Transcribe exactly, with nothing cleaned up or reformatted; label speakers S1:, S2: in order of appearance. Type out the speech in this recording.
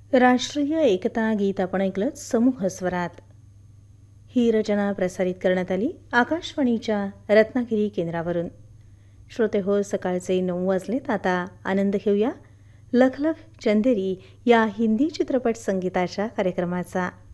S1: राष्ट्रीय एकता गीत आपण ऐकलं समूह स्वरात. ही रचना प्रसारित करण्यात आली आकाशवाणीच्या रत्नागिरी केंद्रावरून. श्रोते हो, सकाळचे नऊ वाजलेत. आता आनंद घेऊया लख लख चंदेरी या हिंदी चित्रपट संगीताच्या कार्यक्रमाचा.